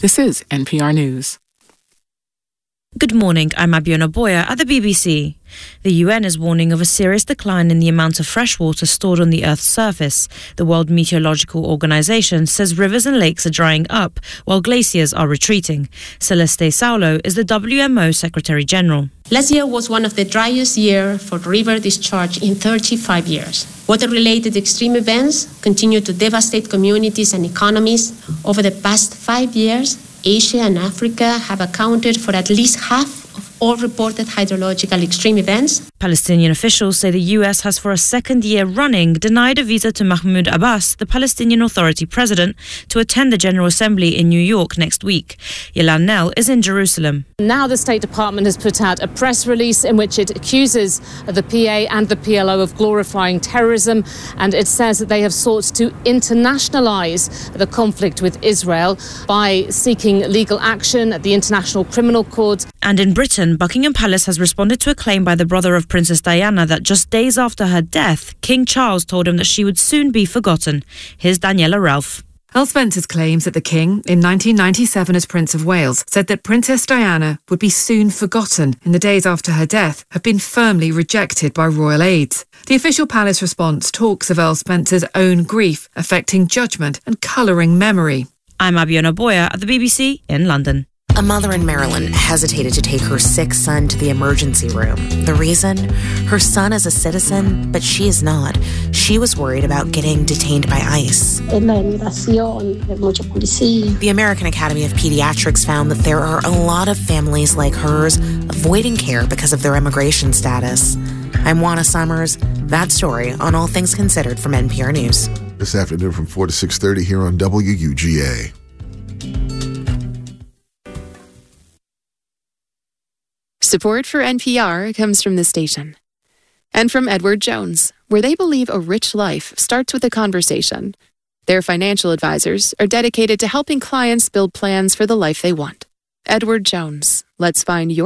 This is NPR News. Good morning, I'm Abiona Boya at the BBC. The UN is warning of a serious decline in the amount of fresh water stored on the Earth's surface. The World Meteorological Organization says rivers and lakes are drying up while glaciers are retreating. Celeste Saulo is the WMO Secretary General. Last year was one of the driest years for river discharge in 35 years. Water-related extreme events continue to devastate communities and economies. Over the past 5 years, Asia and Africa have accounted for at least half of all reported hydrological extreme events. Palestinian officials say the US has for a second year running denied a visa to Mahmoud Abbas, the Palestinian Authority president, to attend the General Assembly in New York next week. Yelan Nell is in Jerusalem. Now the State Department has put out a press release in which it accuses the PA and the PLO of glorifying terrorism, and it says that they have sought to internationalize the conflict with Israel by seeking legal action at the International Criminal Court. And in Britain, Buckingham Palace has responded to a claim by the brother of Princess Diana that just days after her death, King Charles told him that she would soon be forgotten. Here's Daniela Ralph. Earl Spencer's claims that the King, in 1997 as Prince of Wales, said that Princess Diana would be soon forgotten in the days after her death have been firmly rejected by royal aides. The official palace response talks of Earl Spencer's own grief affecting judgment and colouring memory. I'm Abiona Boya at the BBC in London. A mother in Maryland hesitated to take her sick son to the emergency room. The reason? Her son is a citizen, but she is not. She was worried about getting detained by ICE. The American Academy of Pediatrics found that there are a lot of families like hers avoiding care because of their immigration status. I'm Juana Summers. That story on All Things Considered from NPR News. This afternoon from 4 to 6:30 here on WUGA. Support for NPR comes from the station and from Edward Jones, where they believe a rich life starts with a conversation. Their financial advisors are dedicated to helping clients build plans for the life they want. Edward Jones, let's find your